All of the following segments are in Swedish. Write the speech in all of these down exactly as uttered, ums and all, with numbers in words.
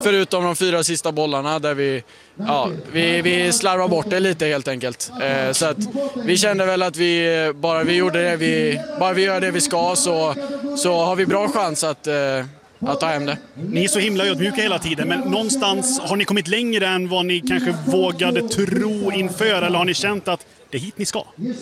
förutom de fyra sista bollarna där vi, ja, vi, vi slarvar bort det lite helt enkelt. Eh, så att vi kände väl att vi bara vi gjorde det vi, bara vi gör det vi ska så, så har vi bra chans att, eh, att ta hem det. Ni är så himla ödmjuka hela tiden, men någonstans har ni kommit längre än vad ni kanske vågade tro inför, eller har ni känt att det är hit ni ska?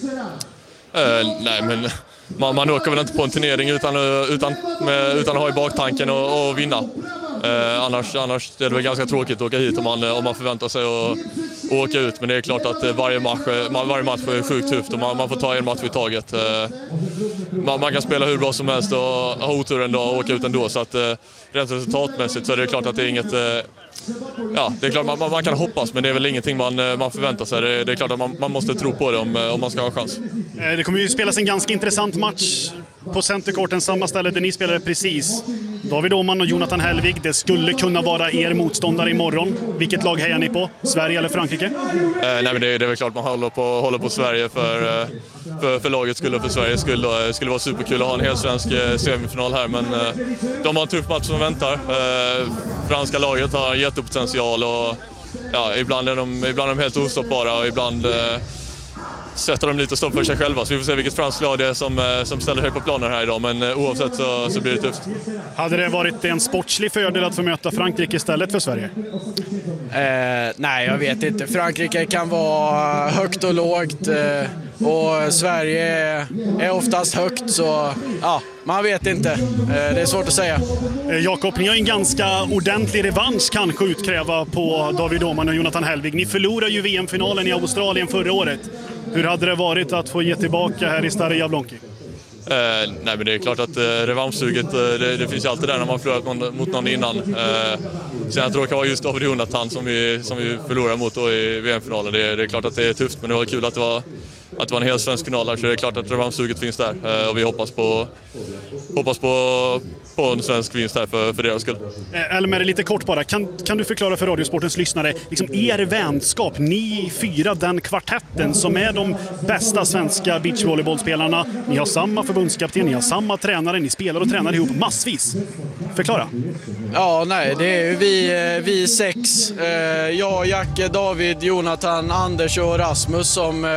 Uh, nej, men man, man åker väl inte på en turnering utan, utan, med, utan att ha i baktanken och, och vinna. Uh, annars, annars är det väl ganska tråkigt att åka hit om man, om man förväntar sig att, att åka ut. Men det är klart att varje match, varje match är sjukt tufft och man, man får ta en match i taget. Uh, man, man kan spela hur bra som helst och ha otur en dag och åka ut ändå. Så att, uh, rent resultatmässigt så är det klart att det är inget... Uh, Ja, det är klart man, man kan hoppas, men det är väl ingenting man, man förväntar sig. Det, det är klart att man, man måste tro på det om, om man ska ha en chans. Det kommer ju spelas en ganska intressant match på Centercourten, samma ställe där ni spelade precis. David Åhman och Jonathan Hellvig, det skulle kunna vara er motståndare imorgon. Vilket lag hejar ni på? Sverige eller Frankrike? Eh, nej, men det, det är väl klart man håller på, håller på Sverige för, för, för lagets skull och för Sveriges skull. Det skulle vara superkul att ha en hel svensk semifinal här, men eh, de har en tuff match som väntar. Eh, franska laget har jättepotential och ja, ibland, är de, ibland är de helt ostoppbara och ibland eh, sätter de lite stopp för sig själva. Så vi får se vilket franskt lag det är som, som ställer högt på planen här idag. Men eh, oavsett så, så blir det tufft. Hade det varit en sportslig fördel att få möta Frankrike istället för Sverige? Eh, nej, jag vet inte. Frankrike kan vara högt och lågt. Eh, och Sverige är, är oftast högt, så ja, man vet inte. Eh, det är svårt att säga. Eh, Jakob, ni har en ganska ordentlig revansch kanske utkräva på David Åhman och Jonathan Hellvig. Ni förlorade ju V M-finalen i Australien förra året. Hur hade det varit att få ge tillbaka här i Stare Jablonki? Eh, nej, men det är klart att eh, revanschsuget eh, det, det finns ju alltid där när man förlorat någon, mot någon innan. Eh, sen jag tror det kan vara just David Jonathan som vi, som vi förlorade mot då i V M-finalen. Det, det är klart att det är tufft, men det var kul att det var, att det var en hel svensk final där, så det är klart att revanschsuget finns där. Eh, och vi hoppas på, hoppas på, på en svensk vinst här för, för deras skull. Eh, Elmer, lite kort bara. Kan, kan du förklara för Radiosportens lyssnare liksom er vänskap, ni fyra, den kvartetten som är de bästa svenska beachvolleybollspelarna. Ni har samma förbundskapten, ni har samma tränare, ni spelar och tränar ihop massvis. Förklara. Ja, nej, det är vi, vi sex. Jag, Jacke, David, Jonathan, Anders och Rasmus som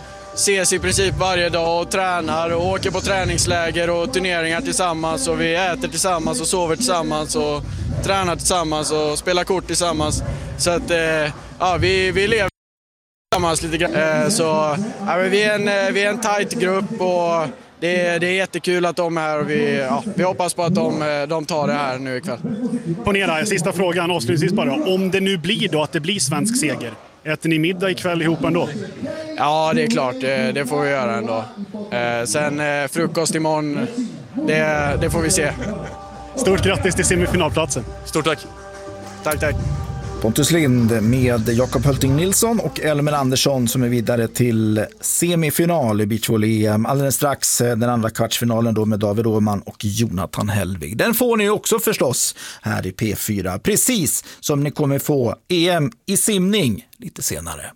ses i princip varje dag och tränar och åker på träningsläger och turneringar tillsammans, och vi äter tillsammans och sover tillsammans och tränar tillsammans och spelar kort tillsammans. Så att ja, vi, vi lever tillsammans lite grann. Så ja, men vi, är en, vi är en tight grupp och det är, det är jättekul att de är här, och vi, ja, vi hoppas på att de, de tar det här nu ikväll. Ponera, sista frågan avslutningsvis bara. Om det nu blir då att det blir svensk seger, äter ni middag ikväll ihop ändå? Ja, det är klart. Det, det får vi göra ändå. Eh, sen eh, frukost imorgon, det, det får vi se. Stort grattis till semifinalplatsen. Stort tack. Tack, tack. Pontus Lind med Jakob Hölting Nilsson och Elmer Andersson som är vidare till semifinal i beachvolley-E M. Alldeles strax den andra kvartsfinalen då med David Åhman och Jonathan Hellvig. Den får ni också förstås här i P fyra, precis som ni kommer få E M i simning lite senare.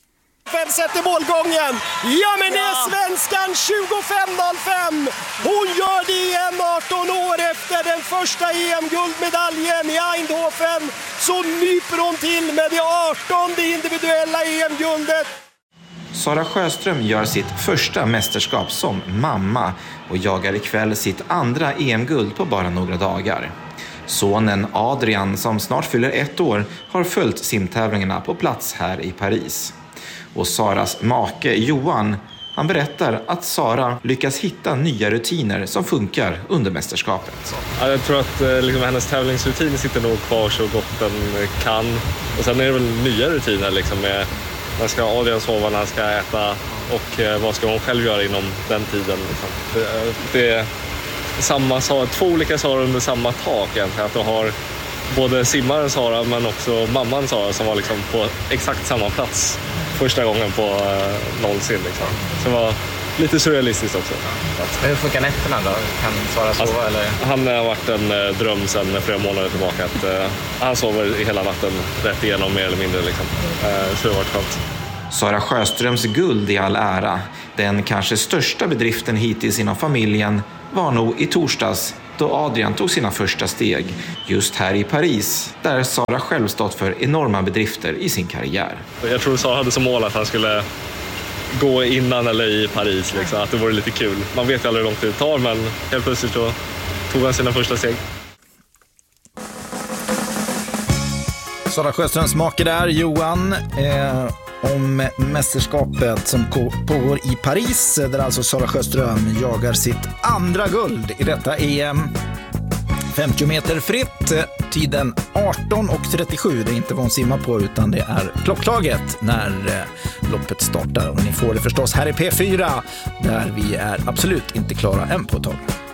Sätter målgången. Ja, men det är svenskan tjugofem noll fem. Hon gör det igen arton år efter den första E M-guldmedaljen i Eindhoven. Så nyper hon till med det artonde individuella E M-guldet. Sara Sjöström gör sitt första mästerskap som mamma och jagar ikväll sitt andra E M-guld på bara några dagar. Sonen Adrian, som snart fyller ett år, har följt simtävlingarna på plats här i Paris. Och Saras make Johan, han berättar att Sara lyckas hitta nya rutiner som funkar under mästerskapet. Ja, jag tror att liksom, hennes tävlingsrutiner sitter nog kvar så gott den kan. Och sen är det väl nya rutiner liksom, med när ska Adrian sova, när ska äta och eh, vad ska hon själv göra inom den tiden. Liksom. Det, det är samma, två olika Sara under samma tak egentligen. Att du har både simmaren Sara men också mamman Sara som var liksom, på exakt samma plats första gången på eh, någonsin. Liksom. Så det var lite surrealistiskt också. Hur funkar nätterna då? Kan Sara sova? Alltså, eller? Han har varit en eh, dröm sedan flera månader tillbaka. Att, eh, han sover hela natten rätt igenom mer eller mindre. Liksom. Eh, så det har varit skönt. Sara Sjöströms guld i all ära. Den kanske största bedriften hittills inom familjen var nog i torsdags då Adrian tog sina första steg just här i Paris, där Sara själv stått för enorma bedrifter i sin karriär. Jag tror Sara hade som mål att han skulle gå innan eller i Paris, liksom, att det vore lite kul. Man vet ju aldrig hur långt det tar, men helt plötsligt så tog han sina första steg. Sara Sjöströms make där, Johan, eh, om mästerskapet som pågår i Paris, där alltså Sara Sjöström jagar sitt andra guld i detta E M. femtio meter fritt, tiden arton och trettiosju. Det är inte vad hon simmar på, utan det är klockslaget när eh, loppet startar. Och ni får det förstås här i P fyra, där vi är absolut inte klara än på ett tag.